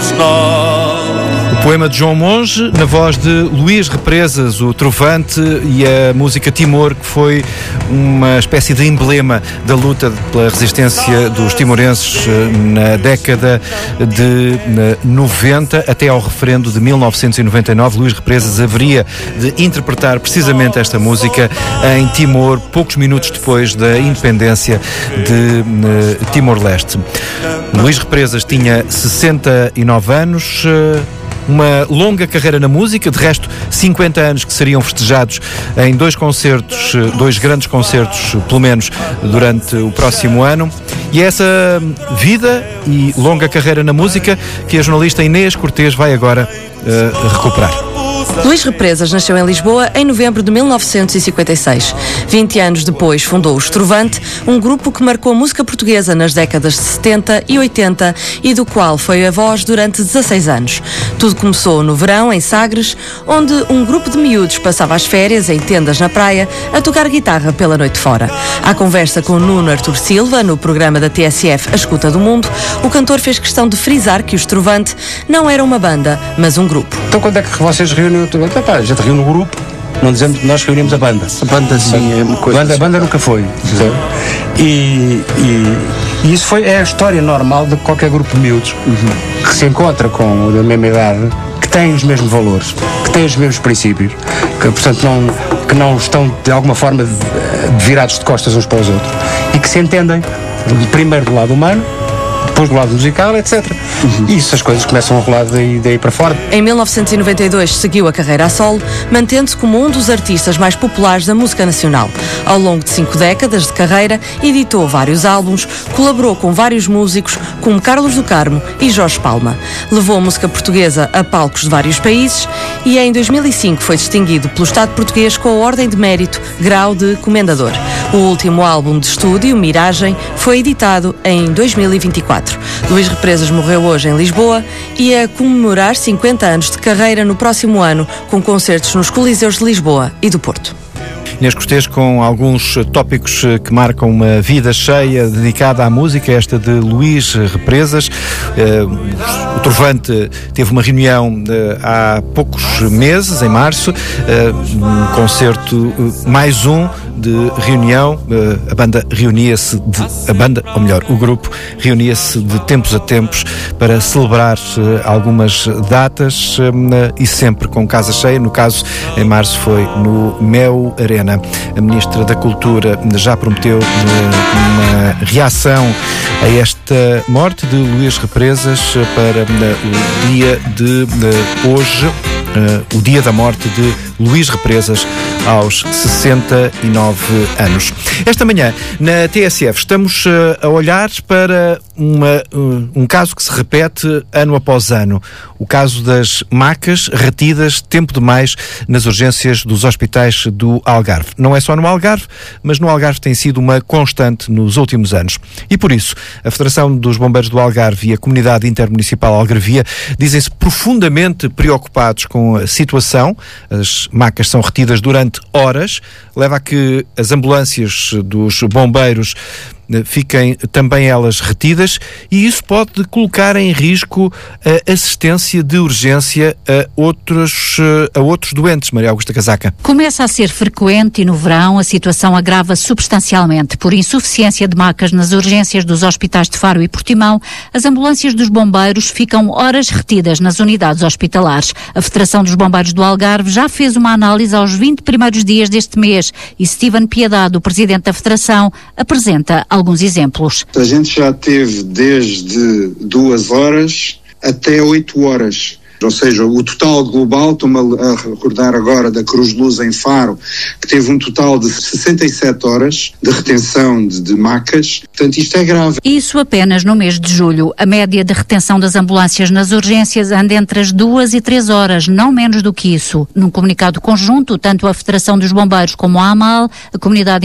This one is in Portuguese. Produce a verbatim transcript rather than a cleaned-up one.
somos nós. O poema de João Monge, na voz de Luís Represas, o Trovante, e a música Timor, que foi uma espécie de emblema da luta pela resistência dos timorenses na década de noventa, até ao referendo de mil novecentos e noventa e nove. Luís Represas haveria de interpretar precisamente esta música em Timor, poucos minutos depois da independência de Timor-Leste. Luís Represas tinha sessenta e nove anos, uma longa carreira na música, de resto cinquenta anos que seriam festejados em dois concertos, dois grandes concertos, pelo menos, durante o próximo ano. E é essa vida e longa carreira na música que a jornalista Inês Cortês vai agora uh, recuperar. Luís Represas nasceu em Lisboa em novembro de mil novecentos e cinquenta e seis. vinte anos depois fundou o Trovante, um grupo que marcou a música portuguesa nas décadas de setenta e oitenta e do qual foi a voz durante dezasseis anos. Tudo começou no verão, em Sagres, onde um grupo de miúdos passava as férias em tendas na praia a tocar guitarra pela noite fora. À conversa com Nuno Artur Silva, no programa da T S F A Escuta do Mundo, o cantor fez questão de frisar que o Trovante não era uma banda, mas um grupo. Então quando é que vocês reúnem? Epá, já te reúne no grupo, não dizemos que nós reunimos a banda. A banda sim, é uma coisa. Banda, a banda nunca foi. E, e, e isso foi, é a história normal de qualquer grupo de miúdos uhum. que se encontra com a mesma idade, que têm os mesmos valores, que têm os mesmos princípios, que portanto não, que não estão de alguma forma de, de virados de costas uns para os outros e que se entendem primeiro do lado humano, depois do lado musical, etcétera. Uhum. E isso, as coisas começam a rolar daí, daí para fora. Em mil novecentos e noventa e dois seguiu a carreira a solo, mantendo-se como um dos artistas mais populares da música nacional. Ao longo de cinco décadas de carreira, editou vários álbuns, colaborou com vários músicos, como Carlos do Carmo e Jorge Palma. Levou a música portuguesa a palcos de vários países e em dois mil e cinco foi distinguido pelo Estado português com a Ordem de Mérito, grau de Comendador. O último álbum de estúdio, Miragem, foi editado em dois mil e vinte e quatro. Luís Represas morreu hoje em Lisboa e a comemorar cinquenta anos de carreira no próximo ano, com concertos nos Coliseus de Lisboa e do Porto. Inês Cortês com alguns tópicos que marcam uma vida cheia dedicada à música, esta de Luís Represas. O Trovante teve uma reunião há poucos meses, em março, um concerto, mais um de reunião. A banda reunia-se de, a banda, ou melhor, o grupo reunia-se de tempos a tempos para celebrar algumas datas e sempre com casa cheia. No caso, em março foi no Mel Arena. A Ministra da Cultura já prometeu uma reação a esta morte de Luís Represas para o dia de hoje, o dia da morte de Luís Represas aos sessenta e nove anos. Esta manhã, na T S F, estamos a olhar para uma, um caso que se repete ano após ano. O caso das macas retidas tempo demais nas urgências dos hospitais do Algarve. Não é só no Algarve, mas no Algarve tem sido uma constante nos últimos anos. E por isso, a Federação dos Bombeiros do Algarve e a Comunidade Intermunicipal Algarvia dizem-se profundamente preocupados com a situação. As macas são retidas durante horas, leva a que as ambulâncias dos bombeiros fiquem também elas retidas, e isso pode colocar em risco a assistência de urgência a outros, a outros doentes. Maria Augusta Casaca. Começa a ser frequente e no verão a situação agrava substancialmente. Por insuficiência de macas nas urgências dos hospitais de Faro e Portimão, as ambulâncias dos bombeiros ficam horas retidas nas unidades hospitalares. A Federação dos Bombeiros do Algarve já fez uma análise aos vinte primeiros dias deste mês e Steven Piedade, o presidente da Federação, apresenta alguns exemplos. A gente já teve desde duas horas até oito horas. Ou seja, o total global, estou-me a recordar agora da Cruz de Luz em Faro, que teve um total de sessenta e sete horas de retenção de, de macas. Portanto, isto é grave. Isso apenas no mês de julho. A média de retenção das ambulâncias nas urgências anda entre as duas e três horas, não menos do que isso. Num comunicado conjunto, tanto a Federação dos Bombeiros como a AMAL, a Comunidade